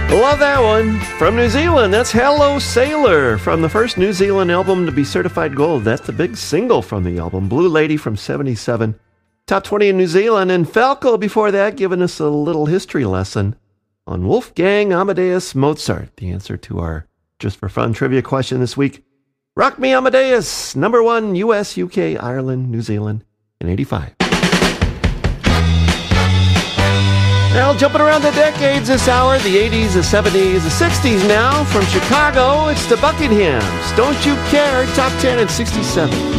Love that one. From New Zealand, that's Hello Sailor, from the first New Zealand album to be certified gold. That's the big single from the album, Blue Lady from 77. Top 20 in New Zealand, and Falco before that, giving us a little history lesson on Wolfgang Amadeus Mozart, the answer to our Just for Fun trivia question this week. Rock Me Amadeus, number 1, US, UK, Ireland, New Zealand, in 85. Now, jumping around the decades this hour, the 80s, the 70s, the 60s now. From Chicago, it's the Buckinghams. Don't You Care, top 10 at 67.